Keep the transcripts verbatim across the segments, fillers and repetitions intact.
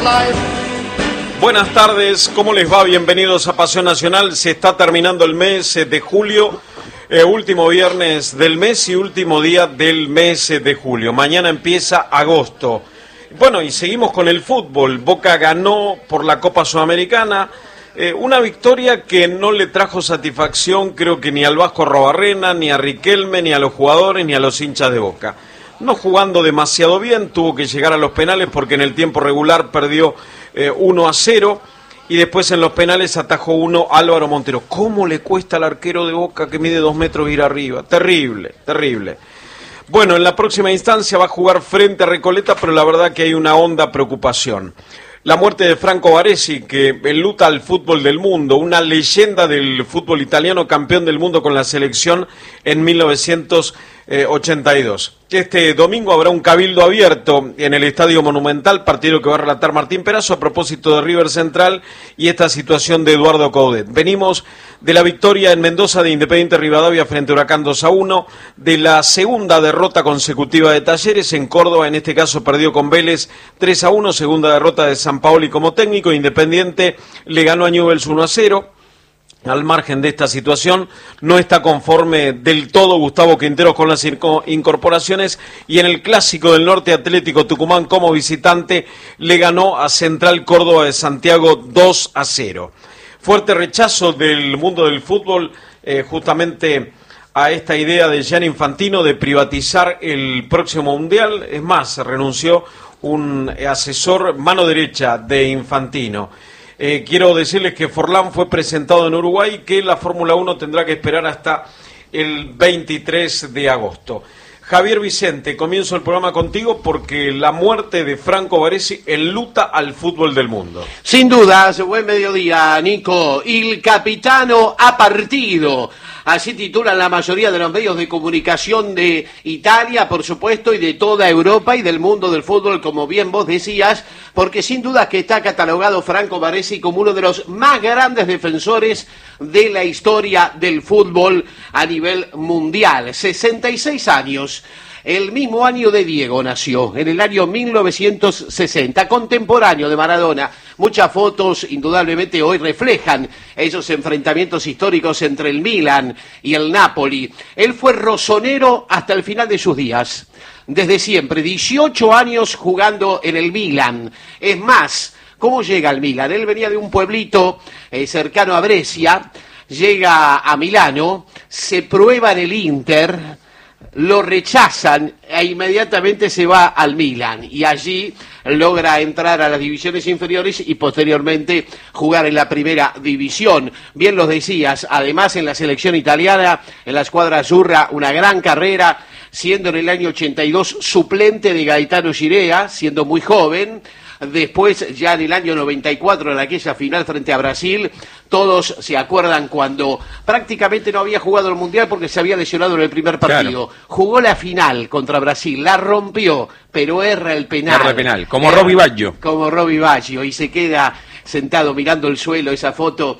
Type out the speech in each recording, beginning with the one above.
Buenas tardes, ¿cómo les va? Bienvenidos a Pasión Nacional. Se está terminando el mes de julio, eh, último viernes del mes y último día del mes de julio. Mañana empieza agosto. Bueno, y seguimos con el fútbol. Boca ganó por la Copa Sudamericana, eh, una victoria que no le trajo satisfacción, creo que ni al Vasco Arrobarrena, ni a Riquelme, ni a los jugadores, ni a los hinchas de Boca. No jugando demasiado bien, tuvo que llegar a los penales porque en el tiempo regular perdió eh, uno a cero y después en los penales atajó uno Álvaro Montero. ¿Cómo le cuesta al arquero de Boca que mide dos metros ir arriba? Terrible, terrible. Bueno, en la próxima instancia va a jugar frente a Recoleta, pero la verdad que hay una honda preocupación. La muerte de Franco Baresi, que enluta al fútbol del mundo, una leyenda del fútbol italiano, campeón del mundo con la selección en mil novecientos ochenta y dos. Este domingo habrá un cabildo abierto en el Estadio Monumental, partido que va a relatar Martín Perazo a propósito de River Central y esta situación de Eduardo Coudet. Venimos de la victoria en Mendoza de Independiente Rivadavia frente a Huracán dos a uno, de la segunda derrota consecutiva de Talleres en Córdoba, en este caso perdió con Vélez tres a uno, segunda derrota de San Paoli como técnico. Independiente le ganó a Newell's uno a cero. Al margen de esta situación, no está conforme del todo Gustavo Quinteros con las incorporaciones y en el Clásico del Norte, Atlético Tucumán como visitante le ganó a Central Córdoba de Santiago dos a cero. Fuerte rechazo del mundo del fútbol eh, justamente a esta idea de Gianni Infantino de privatizar el próximo Mundial. Es más, renunció un asesor mano derecha de Infantino. Eh, quiero decirles que Forlán fue presentado en Uruguay, que la Fórmula uno tendrá que esperar hasta el veintitrés de agosto. Javier Vicente, comienzo el programa contigo porque la muerte de Franco Baresi enluta al fútbol del mundo. Sin dudas, buen mediodía, Nico. Il capitano ha partido. Así titulan la mayoría de los medios de comunicación de Italia, por supuesto, y de toda Europa y del mundo del fútbol, como bien vos decías, porque sin duda que está catalogado Franco Baresi como uno de los más grandes defensores de la historia del fútbol a nivel mundial. sesenta y seis años. El mismo año de Diego nació, en el año mil novecientos sesenta, contemporáneo de Maradona. Muchas fotos, indudablemente, hoy reflejan esos enfrentamientos históricos entre el Milan y el Napoli. Él fue rosonero hasta el final de sus días, desde siempre, dieciocho años jugando en el Milan. Es más, ¿cómo llega al Milan? Él venía de un pueblito eh, cercano a Brescia, llega a Milano, se prueba en el Inter, lo rechazan e inmediatamente se va al Milan y allí logra entrar a las divisiones inferiores y posteriormente jugar en la primera división. Bien los decías, además en la selección italiana, en la escuadra azzurra, una gran carrera, siendo en el año ochenta y dos suplente de Gaetano Girea, siendo muy joven. Después, ya en el año noventa y cuatro, en aquella final frente a Brasil, todos se acuerdan cuando prácticamente no había jugado el Mundial porque se había lesionado en el primer partido. Claro. Jugó la final contra Brasil, la rompió, pero erra el penal. Erra el penal, como erra, Robbie Baggio. Como Robbie Baggio, y se queda sentado mirando el suelo, esa foto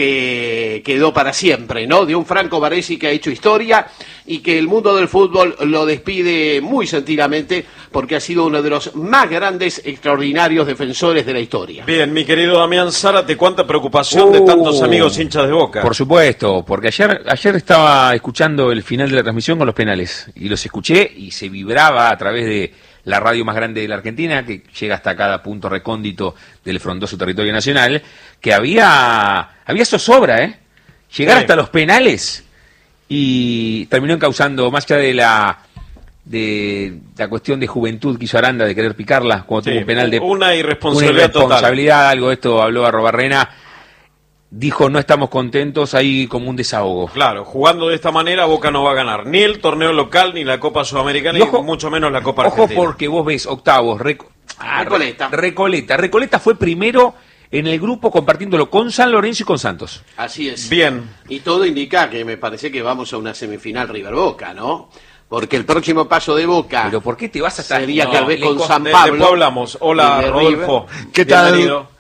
que quedó para siempre, ¿no? De un Franco Baresi que ha hecho historia y que el mundo del fútbol lo despide muy sentidamente porque ha sido uno de los más grandes, extraordinarios defensores de la historia. Bien, mi querido Damián Zárate, cuánta preocupación uh, de tantos amigos hinchas de Boca. Por supuesto, porque ayer, ayer estaba escuchando el final de la transmisión con los penales y los escuché y se vibraba a través de la radio más grande de la Argentina, que llega hasta cada punto recóndito del frondoso territorio nacional, que había, había zozobra, ¿eh? Llegar sí. hasta los penales y terminó encauzando, más allá de la de la cuestión de juventud que hizo Aranda de querer picarla cuando sí, tuvo un penal de una irresponsabilidad, una irresponsabilidad total. Algo de esto habló Arrobarrena. Dijo, no estamos contentos, ahí como un desahogo. Claro, jugando de esta manera Boca no va a ganar ni el torneo local, ni la Copa Sudamericana, y ojo, y mucho menos la Copa Argentina. Argentina. Ojo porque vos ves octavos, Reco... ah, Recoleta. Recoleta. Recoleta fue primero en el grupo compartiéndolo con San Lorenzo y con Santos. Así es. Bien. Y todo indica que me parece que vamos a una semifinal River-Boca, ¿no? Porque el próximo paso de Boca... ¿Pero por qué te vas a estar? Sería no, tal vez con co San Pablo. Después hablamos. Hola, Rodolfo. ¿Qué tal? Bienvenido.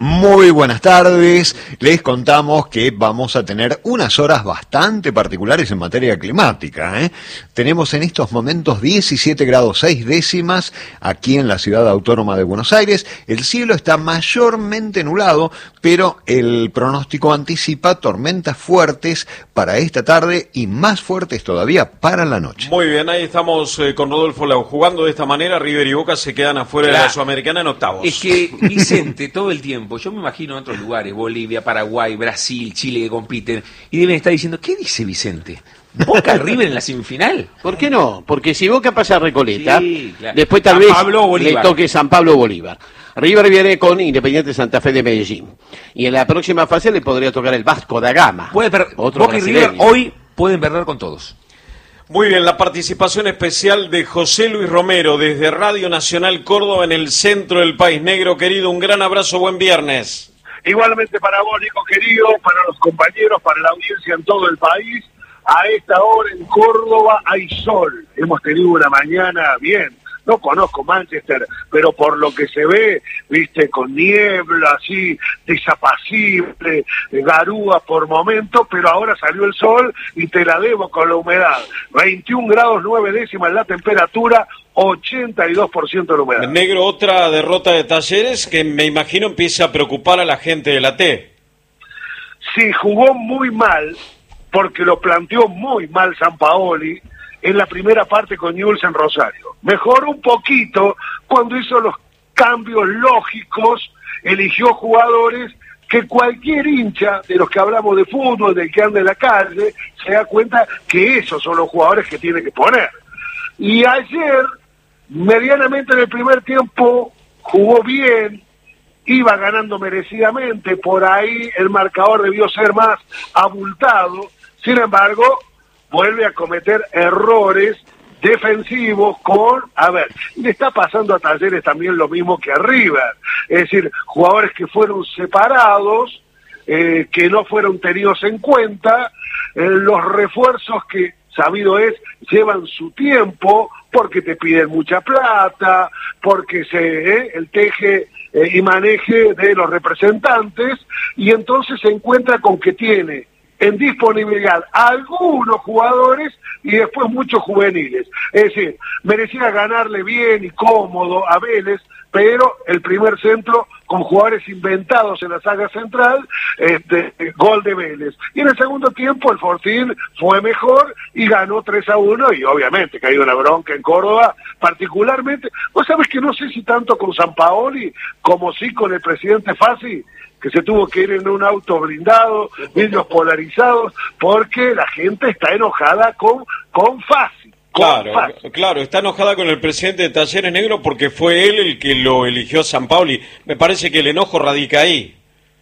Muy buenas tardes, les contamos que vamos a tener unas horas bastante particulares en materia climática, ¿eh? Tenemos en estos momentos diecisiete grados seis décimas aquí en la ciudad autónoma de Buenos Aires, el cielo está mayormente nublado, pero el pronóstico anticipa tormentas fuertes para esta tarde y más fuertes todavía para la noche. Muy bien, ahí estamos eh, con Rodolfo Lau, jugando de esta manera, River y Boca se quedan afuera claro. de la Sudamericana en octavos. Es que Vicente, todo el tiempo, yo me imagino en otros lugares, Bolivia, Paraguay, Brasil, Chile, que compiten, y deben estar diciendo, ¿qué dice Vicente? ¿Boca River en la semifinal? ¿Por qué no? Porque si Boca pasa a Recoleta, sí, claro. después tal San vez le toque San Pablo Bolívar. River viene con Independiente Santa Fe de Medellín. Y en la próxima fase le podría tocar el Vasco da Gama. Puede per- Boca brasileño. Y River hoy pueden perder con todos. Muy bien, la participación especial de José Luis Romero desde Radio Nacional Córdoba en el centro del país. Negro querido, un gran abrazo, buen viernes. Igualmente para vos, Nico querido, para los compañeros, para la audiencia en todo el país. A esta hora en Córdoba hay sol. Hemos tenido una mañana bien. No conozco Manchester, pero por lo que se ve, viste, con niebla, así, desapacible, garúa por momentos, pero ahora salió el sol y te la debo con la humedad. veintiún grados nueve décimas la temperatura, ochenta y dos por ciento la humedad. Negro, otra derrota de Talleres que me imagino empieza a preocupar a la gente de la T. Sí, jugó muy mal, porque lo planteó muy mal Sampaoli en la primera parte con Newell's en Rosario. Mejoró un poquito cuando hizo los cambios lógicos, eligió jugadores que cualquier hincha de los que hablamos de fútbol, del que anda en la calle, se da cuenta que esos son los jugadores que tiene que poner. Y ayer, medianamente en el primer tiempo, jugó bien, iba ganando merecidamente, por ahí el marcador debió ser más abultado, sin embargo, vuelve a cometer errores defensivos con, a ver, le está pasando a Talleres también lo mismo que a River, es decir, jugadores que fueron separados, eh, que no fueron tenidos en cuenta, eh, los refuerzos que, sabido es, llevan su tiempo, porque te piden mucha plata, porque se eh, el teje eh, y maneje de los representantes, y entonces se encuentra con que tiene en disponibilidad algunos jugadores y después muchos juveniles. Es decir, merecía ganarle bien y cómodo a Vélez, pero el primer centro con jugadores inventados en la saga central, este, gol de Vélez. Y en el segundo tiempo el Fortín fue mejor y ganó tres a uno, y obviamente que ha ido la bronca en Córdoba, particularmente. Vos sabés que no sé si tanto con Sampaoli como sí con el presidente Fassi, que se tuvo que ir en un auto blindado, vidrios polarizados, porque la gente está enojada con, con Fassi. Claro, claro, está enojada con el presidente de Talleres, Negro, porque fue él el que lo eligió a Sampaoli. Me parece que el enojo radica ahí.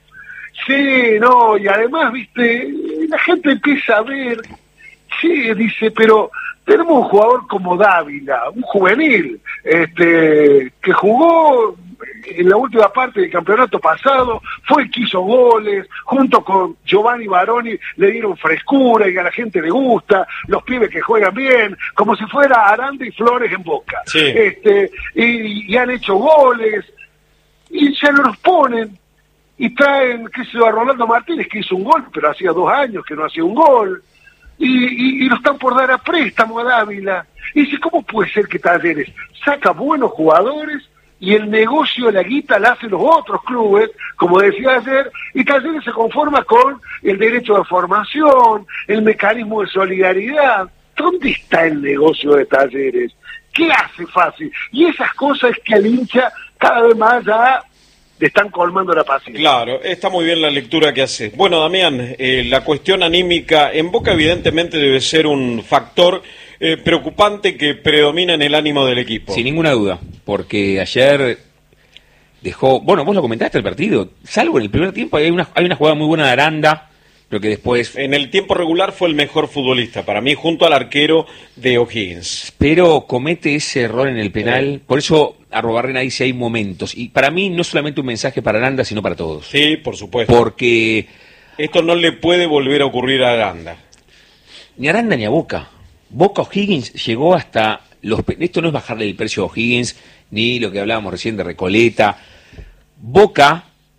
Sí, no, y además, viste, la gente empieza a ver, sí, dice, pero tenemos un jugador como Dávila, un juvenil, este, que jugó en la última parte del campeonato pasado, fue el que hizo goles, junto con Giovanni Baroni le dieron frescura y a la gente le gusta, los pibes que juegan bien, como si fuera Aranda y Flores en Boca. Sí. Este, y, y han hecho goles, y se los ponen, y traen, qué sé yo, a Rolando Martínez, que hizo un gol, pero hacía dos años que no hacía un gol, y, y, y lo están por dar a préstamo a Dávila. Y dice, ¿cómo puede ser que Talleres saca buenos jugadores y el negocio de la guita la hacen los otros clubes, como decía ayer, y Talleres se conforma con el derecho de formación, el mecanismo de solidaridad? ¿Dónde está el negocio de Talleres? ¿Qué hace fácil? Y esas cosas que al hincha cada vez más ya le están colmando la paciencia. Claro, está muy bien la lectura que hace. Bueno, Damián, eh, la cuestión anímica en Boca evidentemente debe ser un factor Eh, preocupante que predomina en el ánimo del equipo. Sin ninguna duda, porque ayer dejó, bueno, vos lo comentaste el partido, salvo en el primer tiempo, hay una, hay una jugada muy buena de Aranda, pero que después... En el tiempo regular fue el mejor futbolista, para mí, junto al arquero de O'Higgins. Pero comete ese error en el penal, eh. por eso Arrobarrena dice hay momentos, y para mí no solamente un mensaje para Aranda, sino para todos. Sí, por supuesto. Porque... Esto no le puede volver a ocurrir a Aranda. Ni a Aranda ni a Boca. Boca O'Higgins llegó hasta los... Esto no es bajarle el precio a O'Higgins, ni lo que hablábamos recién de Recoleta. Boca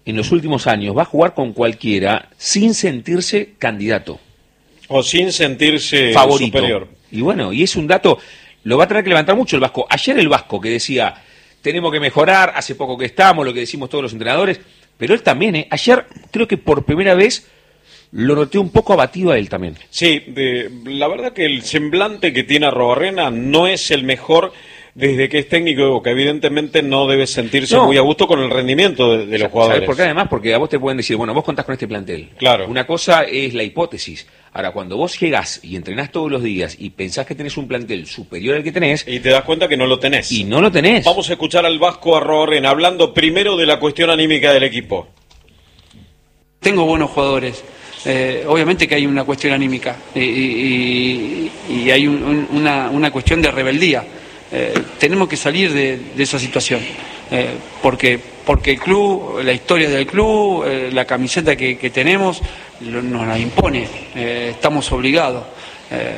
en los últimos años va a jugar con cualquiera sin sentirse candidato. O sin sentirse favorito. Superior. Y bueno, y es un dato, lo va a tener que levantar mucho el Vasco. Ayer el Vasco que decía, tenemos que mejorar, hace poco que estamos, lo que decimos todos los entrenadores, pero él también, ¿eh? Ayer creo que por primera vez lo noté un poco abatido a él también. Sí, de, la verdad que el semblante que tiene Arrobarrena no es el mejor desde que es técnico de Boca. Evidentemente no debe sentirse no. muy a gusto con el rendimiento de, de los jugadores. ¿Sabes por qué? Además, porque a vos te pueden decir, bueno, vos contás con este plantel. Claro. Una cosa es la hipótesis. Ahora, cuando vos llegás y entrenás todos los días y pensás que tenés un plantel superior al que tenés... Y te das cuenta que no lo tenés. Y no lo tenés. Vamos a escuchar al Vasco Arrobarrena hablando primero de la cuestión anímica del equipo. Tengo buenos jugadores. Eh, obviamente que hay una cuestión anímica y, y, y hay un, un, una, una cuestión de rebeldía. Eh, tenemos que salir de, de esa situación, eh, porque, porque el club, la historia del club, eh, la camiseta que, que tenemos, lo, nos la impone, eh, estamos obligados. Eh,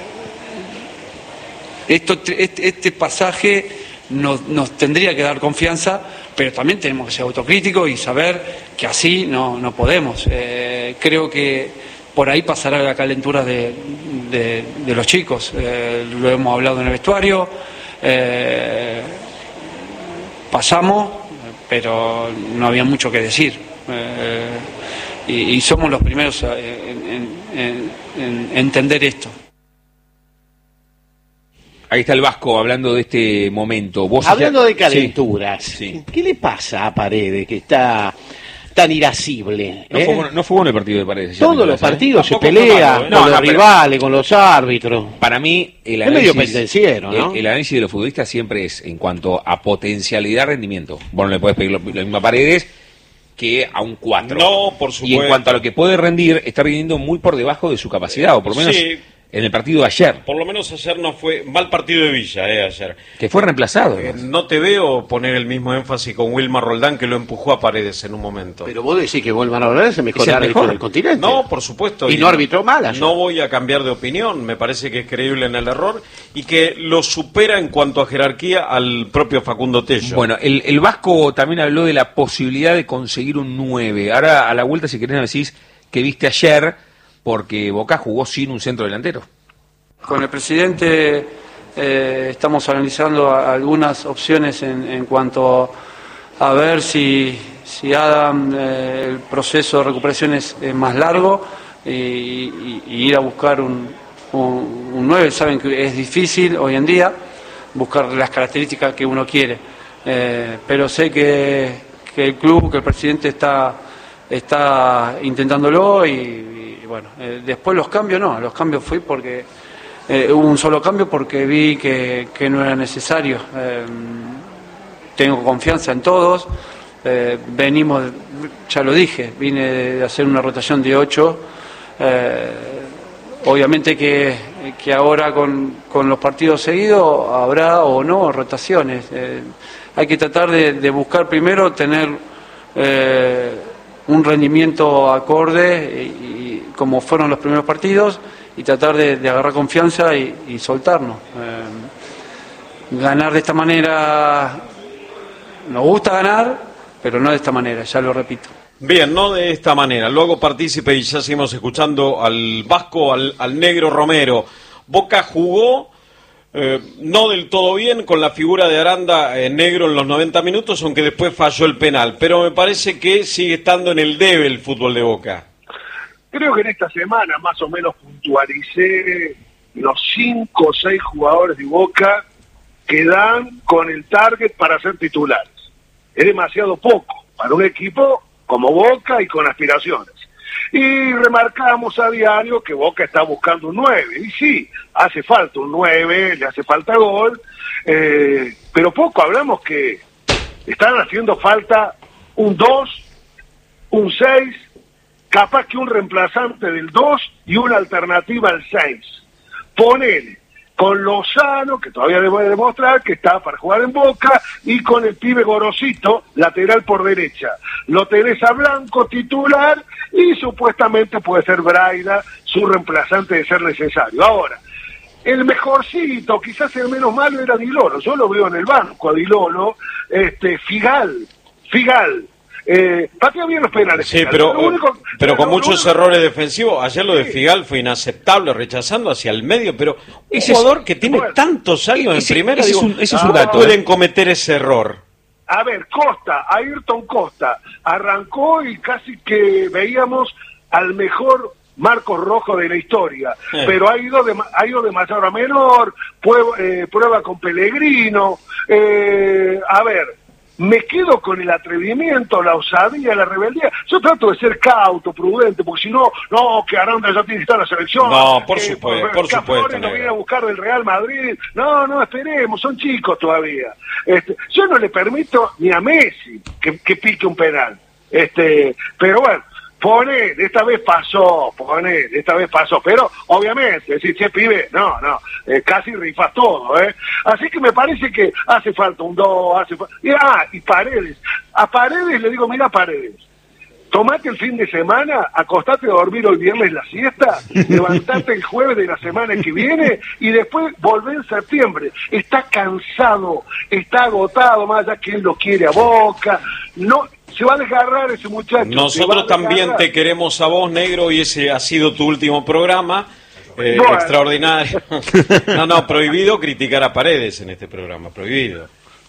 esto, este, este pasaje nos, nos tendría que dar confianza, pero también tenemos que ser autocríticos y saber que así no, no podemos. Eh, creo que por ahí pasará la calentura de, de, de los chicos, eh, lo hemos hablado en el vestuario. Eh, pasamos, pero no había mucho que decir, eh, y, y somos los primeros en, en, en, en entender esto. Ahí está el Vasco hablando de este momento. ¿Vos hablando ya... de calenturas, sí, sí. ¿Qué le pasa a Paredes que está tan irascible? No, ¿eh? fue bueno, no fue bueno el partido de Paredes. Todos los partidos ¿eh? se pelea malo, ¿eh? con no, los no, rivales, con los árbitros. Para mí, el análisis, es medio pendenciero, ¿no? El, el análisis de los futbolistas siempre es en cuanto a potencialidad, rendimiento. Vos no le podés pedir lo, lo mismo a Paredes que a un cuatro. No, por supuesto. Y en cuanto a lo que puede rendir, está rindiendo muy por debajo de su capacidad, o por lo menos... Sí. En el partido de ayer. Por lo menos ayer no fue mal partido de Villa, eh, ayer. Que fue reemplazado. Eh, no te veo poner el mismo énfasis con Wilmar Roldán que lo empujó a Paredes en un momento. Pero vos decís que Wilmar Roldán es el mejor ¿Es el árbitro mejor? del continente. No, por supuesto. Y, y no arbitró mal ayer. No voy a cambiar de opinión, me parece que es creíble en el error y que lo supera en cuanto a jerarquía al propio Facundo Tello. Bueno, el, el Vasco también habló de la posibilidad de conseguir un nueve. Ahora a la vuelta, si querés, me decís que viste ayer, porque Boca jugó sin un centro delantero. Con el presidente eh, estamos analizando a, algunas opciones en, en cuanto a ver si, si Adam, eh, el proceso de recuperación es, es más largo y, y, y ir a buscar un, un, un nueve. Saben que es difícil hoy en día buscar las características que uno quiere, eh, pero sé que, que el club, que el presidente está, está intentándolo y, y bueno, eh, después los cambios no, los cambios fui porque... Eh, hubo un solo cambio porque vi que, que no era necesario. Eh, tengo confianza en todos. Eh, venimos, ya lo dije, vine de hacer una rotación de ocho. Eh, obviamente que, que ahora con, con los partidos seguidos habrá o no rotaciones. Eh, hay que tratar de, de buscar primero tener eh, un rendimiento acorde y, y como fueron los primeros partidos. Y tratar de, de agarrar confianza y, y soltarnos. Eh, ganar de esta manera, nos gusta ganar, pero no de esta manera, ya lo repito. Bien, no de esta manera. Luego partícipe y ya seguimos escuchando al Vasco, al, al Negro Romero. Boca jugó eh, no del todo bien con la figura de Aranda eh, Negro en los noventa minutos, aunque después falló el penal. Pero me parece que sigue estando en el debe el fútbol de Boca. Creo que en esta semana más o menos puntualicé los cinco o seis jugadores de Boca que dan con el target para ser titulares. Es demasiado poco para un equipo como Boca y con aspiraciones. Y remarcamos a diario que Boca está buscando un nueve. Y sí, hace falta un nueve, le hace falta gol, eh, pero poco hablamos que están haciendo falta un dos, un seis, capaz que un reemplazante del dos y una alternativa al seis. Ponele con Lozano, que todavía debe demostrar que está para jugar en Boca, y con el pibe Gorosito, lateral por derecha. Lo tenés a Blanco titular y supuestamente puede ser Braida su reemplazante de ser necesario. Ahora, el mejorcito, quizás el menos malo era Di Lolo. Yo lo veo en el banco a Di Lolo, este, Figal, Figal. Eh, patea bien los penales. Sí, pero, único, pero con lo, muchos lo, errores defensivos. Ayer lo de Figal fue inaceptable, rechazando hacia el medio, pero un jugador que tiene bueno, tantos años ese, en primera, ese digo, es un, ese es un ah, dato. pueden ¿eh? cometer ese error. A ver, Costa, Ayrton Costa, arrancó y casi que veíamos al mejor Marcos Rojo de la historia, eh. pero ha ido de, ha ido de mayor a menor, prueba, eh, prueba con Pellegrino, eh, a ver, me quedo con el atrevimiento, la osadía, la rebeldía. Yo trato de ser cauto, prudente, porque si no, no, que Aranda ya tiene que estar en la selección. No, por eh, supuesto, por Cafrone supuesto. no viene a buscar del Real Madrid. No, no, esperemos, son chicos todavía. Este, yo no le permito ni a Messi que, que pique un penal. Este, pero bueno, pone, esta vez pasó, pone, esta vez pasó, pero obviamente, si se pibe, no, no, eh, casi rifas todo, ¿eh? Así que me parece que hace falta un dos, hace falta, y, ah, y Paredes, a Paredes le digo, mira Paredes, tomate el fin de semana, acostate a dormir el viernes la siesta, levantate el jueves de la semana que viene y después volvé en septiembre. Está cansado, está agotado, más allá que él lo quiere a Boca, no, se va a desgarrar ese muchacho. Nosotros también te queremos a vos, negro, y ese ha sido tu último programa. Eh, bueno. Extraordinario. No, no, prohibido criticar a Paredes en este programa, prohibido.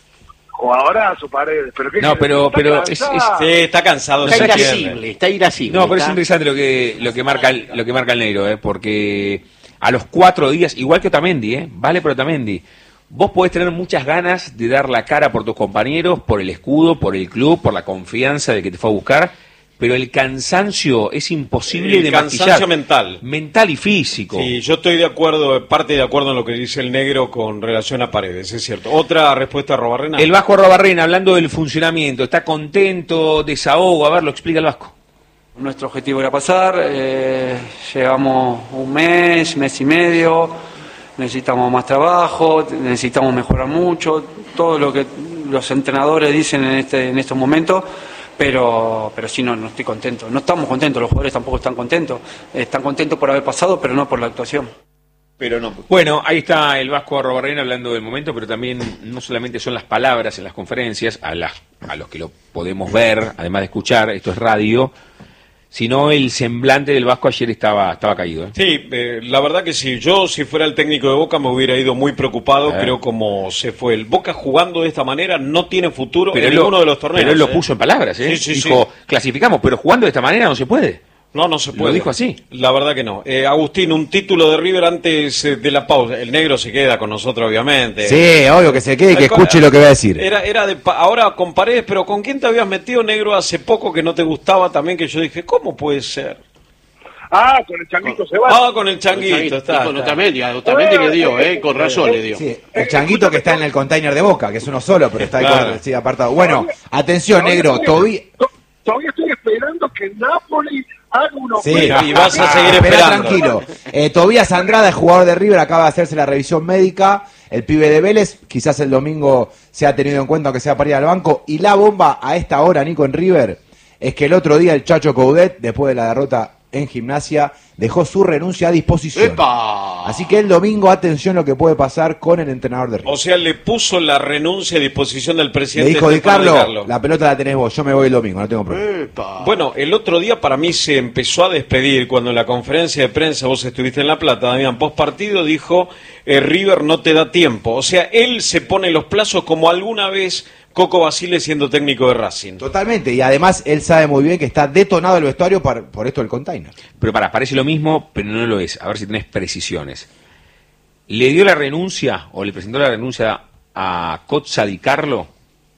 Jugadorazo Paredes, pero ¿qué No, pero, pero es, es, Sí, está cansado. Está se irascible, entiende. está irascible. no, pero es está- interesante lo que lo que marca el, lo que marca el negro, ¿eh? Porque a los cuatro días, igual que Otamendi, ¿eh? Vale por Otamendi, vos podés tener muchas ganas de dar la cara por tus compañeros, por el escudo, por el club, por la confianza de que te fue a buscar, pero el cansancio es imposible El de cansancio maquillar. mental. Mental y físico. Sí, yo estoy de acuerdo, parte de acuerdo en lo que dice el negro con relación a Paredes, es cierto. Otra respuesta a Robarrena. El Vasco Robarrena, hablando del funcionamiento, ¿está contento, desahogo? A ver, lo explica el Vasco. Nuestro objetivo era pasar, eh, llevamos un mes, mes y medio, necesitamos más trabajo, necesitamos mejorar mucho, todo lo que los entrenadores dicen en este en estos momentos, pero pero sí, no, no estoy contento, no estamos contentos, los jugadores tampoco están contentos, están contentos por haber pasado, pero no por la actuación. Pero no. Bueno, ahí está el Vasco Robarrena hablando del momento, pero también no solamente son las palabras en las conferencias, a, las, a los que lo podemos ver, además de escuchar, esto es radio, sino el semblante del Vasco ayer estaba estaba caído. ¿eh? Sí, eh, la verdad que sí. Yo, si fuera el técnico de Boca, me hubiera ido muy preocupado. Eh. Creo como se fue. El Boca jugando de esta manera no tiene futuro Pero en él lo- ninguno de los torneos. Pero él lo ¿eh? puso en palabras, ¿eh? Sí, sí, Dijo, clasificamos, pero jugando de esta manera no se puede. No, no se Lo puede. dijo así. La verdad que no. Eh, Agustín, un título de River antes eh, de la pausa. El negro se queda con nosotros, obviamente. Sí, obvio que se quede y que escuche lo que va a decir. Era, era de pa- ahora con Paredes, pero ¿con quién te habías metido, negro, hace poco que no te gustaba también? Que yo dije, ¿cómo puede ser? Ah, con el Changuito se va. Ah, con el changuito, Y está. con está. Otamendi, a Otamendi le dio, eh, con razón le dio. Sí, el changuito que está en el container de Boca, que es uno solo, pero está ahí Claro. con- sí, apartado. Bueno, atención, negro, todavía... To- Todavía estoy esperando que Napoli haga uno. Sí, Y vas a seguir Esperá, esperando. tranquilo. Eh, Tobías Andrada, el jugador de River, acaba de hacerse la revisión médica. El pibe de Vélez, quizás el domingo se ha tenido en cuenta aunque sea para ir al banco. Y la bomba a esta hora, Nico, en River, es que el otro día el Chacho Coudet, después de la derrota en Gimnasia, dejó su renuncia a disposición. ¡Epa! Así que el domingo, atención lo que puede pasar con el entrenador de River. O sea, le puso la renuncia a disposición del Le presidente. dijo, Di Stefano Carlo, la pelota la tenés vos, yo me voy el domingo, no tengo problema. ¡Epa! Bueno, el otro día para mí se empezó a despedir cuando en la conferencia de prensa vos estuviste en La Plata, Damián, post partido dijo, eh, River no te da tiempo. O sea, él se pone los plazos como alguna vez Coco Basile siendo técnico de Racing. Totalmente, y además él sabe muy bien que está detonado el vestuario por, por esto del container. Pero para, parece lo mismo, pero no lo es. A ver si tenés precisiones. ¿Le dio la renuncia o le presentó la renuncia a Cozza Di Carlo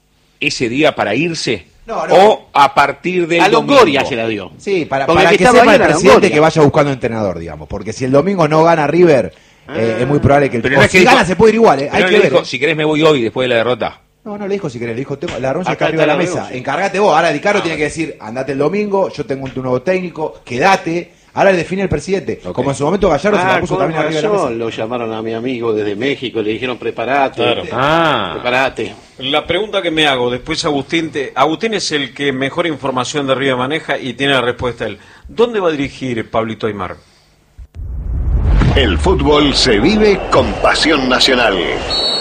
ese día para irse? No, no. ¿O a partir del A Longoria domingo? se la dio. Sí, para, Porque para el que, que estaba sepa ahí el era presidente Longoria. que vaya buscando entrenador, digamos, porque si el domingo no gana River, eh, es muy probable que el Pero o no es que si dijo- gana se puede ir igual, eh, pero hay no que le ver. dijo, eh. si querés me voy hoy después de la derrota. No, no le dijo si querés, le dijo, tengo, la renuncia está Acá arriba de la está la mesa, renuncia. encárgate vos. Ahora Di Carlo tiene que decir, andate el domingo, yo tengo un nuevo técnico, quédate. Ahora le define el presidente, Ok. como en su momento Gallardo se la Ah, puso con también arriba de la mesa. razón, lo llamaron a mi amigo desde México, le dijeron preparate, Claro. Ah. preparate. La pregunta que me hago, después Agustín, te- Agustín es el que mejor información de River maneja y tiene la respuesta él. ¿Dónde va a dirigir Pablito Aimar? El fútbol se vive con pasión nacional.